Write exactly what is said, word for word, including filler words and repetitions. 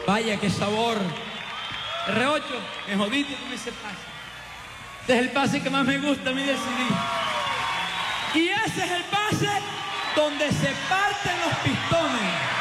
Vaya, qué sabor. R ocho, me jodiste con ese pase. Este es el pase que más me gusta a mí del C D. Y ese es el pase donde se parten los pistones.